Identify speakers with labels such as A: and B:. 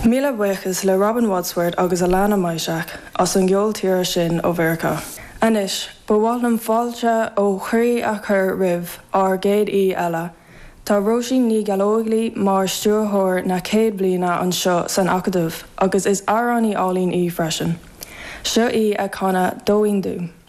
A: Míle buchas le Robin Wadsworth agus Alana Maiseach as an gheol tíre sin ó Bhirca. Anis, bhfuil an fáilte ó chuirí a chur ribh ar géad í eile, tá Roisin ní galóiglaí mar stúrthóir na 100 bliana an seo san acadamh agus is aránaí álín í freisin. Seo í a chana dóindú.